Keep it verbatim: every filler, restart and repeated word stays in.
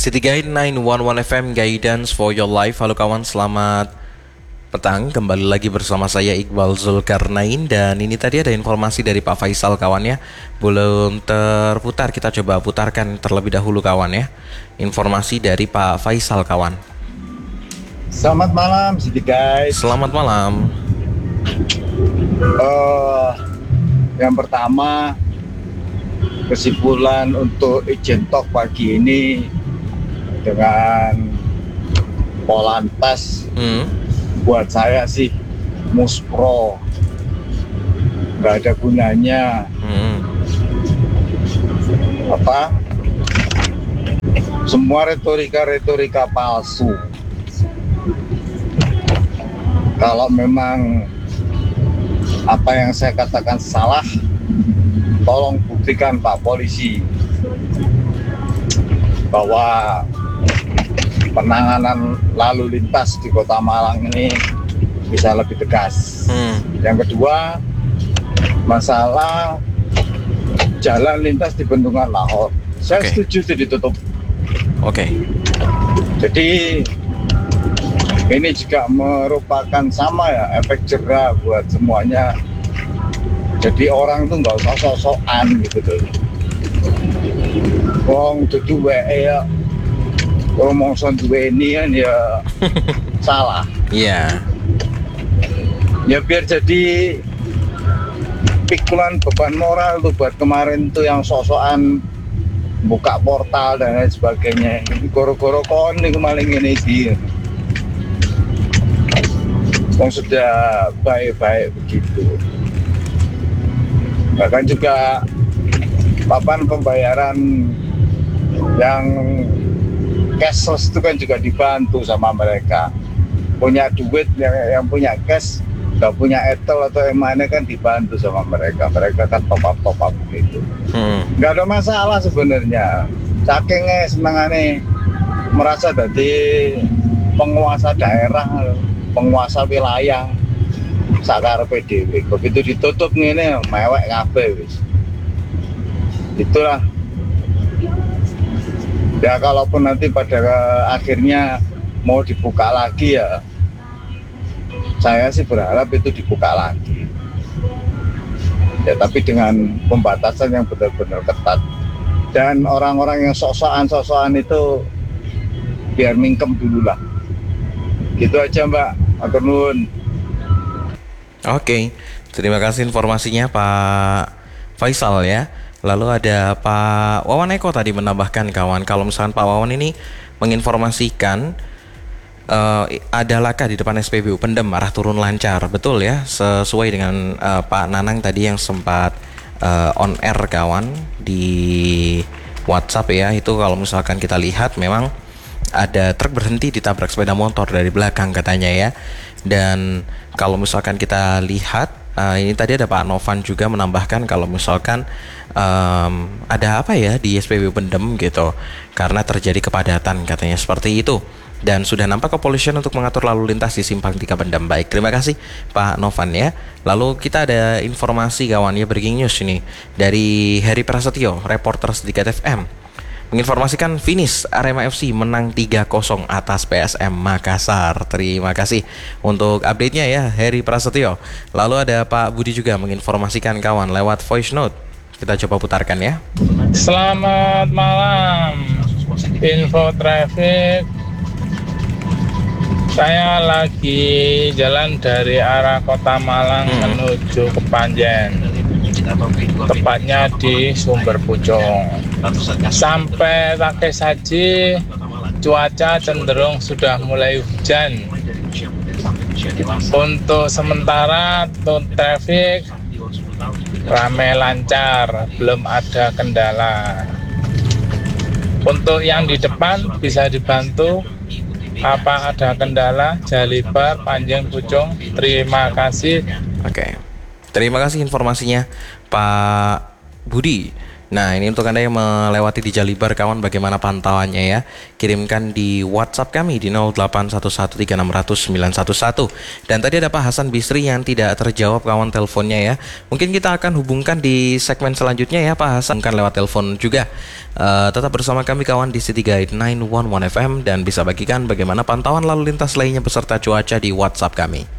City Guide sembilan satu satu F M, Guidance for your life. Halo kawan, selamat petang. Kembali lagi bersama saya Iqbal Zulkarnain. Dan ini tadi ada informasi dari Pak Faisal kawan ya. Belum terputar, kita coba putarkan terlebih dahulu kawan ya. Informasi dari Pak Faisal kawan. Selamat malam City Guide. Selamat malam. uh, Yang pertama, kesimpulan untuk Ijen Talk pagi ini dengan Polantas, hmm. buat saya sih muspro, nggak ada gunanya. Hmm. Apa? Semua retorika-retorika palsu. Kalau memang apa yang saya katakan salah, tolong buktikan Pak Polisi bahwa penanganan lalu lintas di Kota Malang ini bisa lebih tegas. Hmm. Yang kedua, masalah jalan lintas di Bendungan Lahor, saya okay. setuju itu ditutup. Oke. Okay. Jadi ini juga merupakan sama ya, efek jerah buat semuanya. Jadi orang tuh nggak usah sok-sokan gitu tuh. Wong dudu wae ya, ngomong son duwe ini kan ya salah. Iya. Yeah. Ya biar jadi pikulan beban moral tuh buat kemarin tuh yang sok-sokan buka portal dan lain sebagainya. Ini goro-goro kon nih kemarin ini sih. Wong sudah baik-baik begitu. Bahkan juga papan pembayaran yang cashless itu kan juga dibantu sama mereka. Punya duit yang, yang punya cash, nggak punya etel atau yang mana kan dibantu sama mereka. Mereka kan top up top up gitu. Hmm. Nggak ada masalah sebenarnya. Sakingnya semangatnya merasa jadi penguasa daerah, penguasa wilayah. Sakar P D W, begitu ditutup ngene mewek kabeh wis. Itulah. Ya kalaupun nanti pada akhirnya mau dibuka lagi ya, saya sih berharap itu dibuka lagi. Ya tapi dengan pembatasan yang benar-benar ketat. Dan orang-orang yang sok-sokan sok-sokan itu biar mingkem dulu lah. Gitu aja Mbak, matur nuwun. Oke, terima kasih informasinya Pak Faisal ya. Lalu ada Pak Wawan Eko tadi menambahkan kawan, kalau misalkan Pak Wawan ini menginformasikan uh, ada laka di depan S P B U Pendem arah turun lancar, betul ya? Sesuai dengan uh, Pak Nanang tadi yang sempat uh, on air kawan di WhatsApp ya. Itu kalau misalkan kita lihat memang ada truk berhenti ditabrak sepeda motor dari belakang katanya ya. Dan kalau misalkan kita lihat uh, ini tadi ada Pak Novan juga menambahkan kalau misalkan um, ada apa ya di S P B U Pendem gitu karena terjadi kepadatan katanya seperti itu. Dan sudah nampak kepolisian untuk mengatur lalu lintas di Simpang tiga Pendem. Baik, terima kasih Pak Novan ya. Lalu kita ada informasi kawan ya, breaking news ini dari Heri Prasetyo, reporter Sedikit F M. Menginformasikan finish Arema F C menang tiga kosong atas P S M Makassar. Terima kasih untuk update-nya ya Heri Prasetyo. Lalu ada Pak Budi juga menginformasikan kawan lewat voice note. Kita coba putarkan ya. Selamat malam. Info traffic. Saya lagi jalan dari arah Kota Malang hmm. menuju ke Panjen. Tepatnya di Sumber Pucung. Sampai Pakai Saji, cuaca cenderung sudah mulai hujan. Untuk sementara untuk traffic ramai lancar, belum ada kendala. Untuk yang di depan bisa dibantu apa ada kendala, Jalibar, Panjang, Pucung. Terima kasih. Oke. Terima kasih informasinya Pak Budi Nah, ini untuk Anda yang melewati di Jalibar kawan, bagaimana pantauannya ya? Kirimkan di WhatsApp kami di nol delapan satu satu tiga enam nol nol sembilan satu satu. Dan tadi ada Pak Hasan Bisri yang tidak terjawab kawan teleponnya ya. Mungkin kita akan hubungkan di segmen selanjutnya ya Pak Hasan, kan lewat telepon juga. Uh, tetap bersama kami kawan di City Guide sembilan satu satu F M dan bisa bagikan bagaimana pantauan lalu lintas lainnya beserta cuaca di WhatsApp kami.